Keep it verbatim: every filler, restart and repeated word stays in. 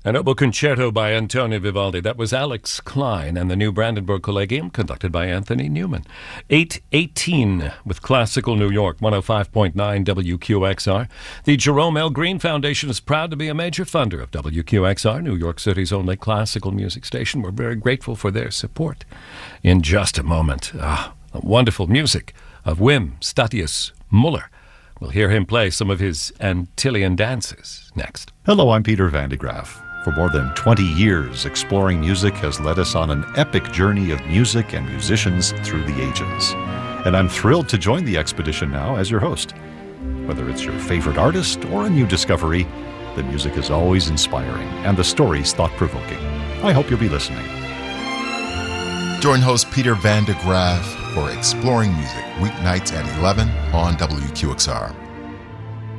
An oboe concerto by Antonio Vivaldi. That was Alex Klein and the New Brandenburg Collegium, conducted by Anthony Newman. eight eighteen with Classical New York, one oh five point nine W Q X R. The Jerome L. Green Foundation is proud to be a major funder of W Q X R, New York City's only classical music station. We're very grateful for their support. In just a moment, ah, wonderful music of Wim Statius Muller. We'll hear him play some of his Antillean dances next. Hello, I'm Peter Van de Graaf. For more than twenty years, Exploring Music has led us on an epic journey of music and musicians through the ages. And I'm thrilled to join the expedition now as your host. Whether it's your favorite artist or a new discovery, the music is always inspiring and the stories thought-provoking. I hope you'll be listening. Join host Peter Van de Graaf for Exploring Music, weeknights at eleven on W Q X R.